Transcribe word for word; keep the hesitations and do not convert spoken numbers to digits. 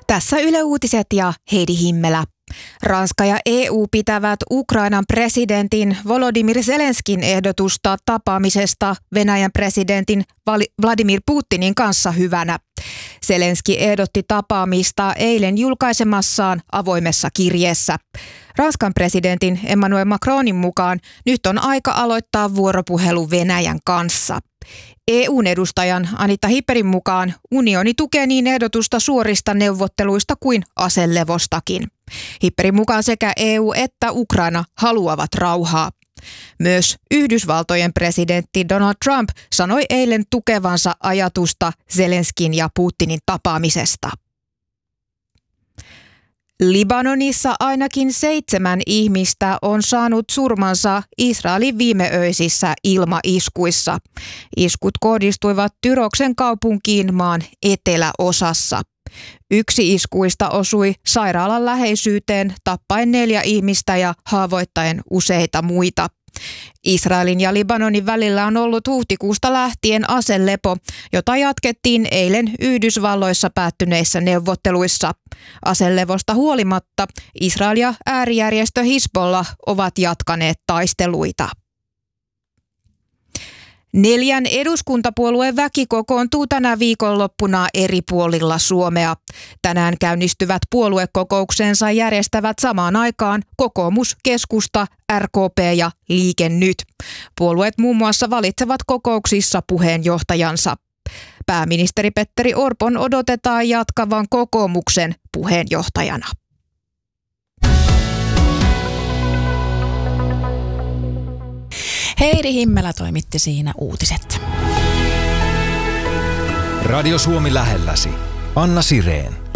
Tässä Yle Uutiset ja Heidi Himmelä. Ranska ja E U pitävät Ukrainan presidentin Volodymyr Zelenskin ehdotusta tapaamisesta Venäjän presidentin Vladimir Putinin kanssa hyvänä. Zelenski ehdotti tapaamista eilen julkaisemassaan avoimessa kirjeessä. Ranskan presidentin Emmanuel Macronin mukaan nyt on aika aloittaa vuoropuhelu Venäjän kanssa. E U:n edustajan Anita Hipperin mukaan unioni tukee niin ehdotusta suorista neuvotteluista kuin aselevostakin. Hipperin mukaan sekä E U että Ukraina haluavat rauhaa. Myös Yhdysvaltojen presidentti Donald Trump sanoi eilen tukevansa ajatusta Zelenskin ja Putinin tapaamisesta. Libanonissa ainakin seitsemän ihmistä on saanut surmansa Israelin viimeöisissä ilmaiskuissa. Iskut kohdistuivat Tyroksen kaupunkiin maan eteläosassa. Yksi iskuista osui sairaalan läheisyyteen tappaen neljä ihmistä ja haavoittaen useita muita. Israelin ja Libanonin välillä on ollut huhtikuusta lähtien aselepo, jota jatkettiin eilen Yhdysvalloissa päättyneissä neuvotteluissa. Aselevosta huolimatta Israel ja äärijärjestö Hizbollah ovat jatkaneet taisteluita. Neljän eduskuntapuolueen väki kokoontuu tänä viikonloppuna eri puolilla Suomea. Tänään käynnistyvät puoluekokouksensa järjestävät samaan aikaan kokoomus, keskusta, R K P ja Liike Nyt. Puolueet muun muassa valitsevat kokouksissa puheenjohtajansa. Pääministeri Petteri Orpon odotetaan jatkavan kokoomuksen puheenjohtajana. Heidi Himmelä toimitti siinä uutiset. Radio Suomi lähelläsi. Anna Sireen.